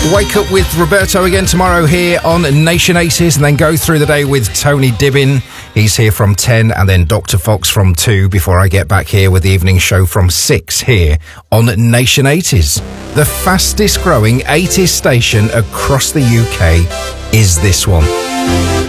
Wake up with Roberto again tomorrow here on Nation Aces, and then go through the day with Tony Dibbin. He's here from 10, and then Dr. Fox from 2, before I get back here with the evening show from 6 here on Nation 80s. The fastest growing 80s station across the UK is this one.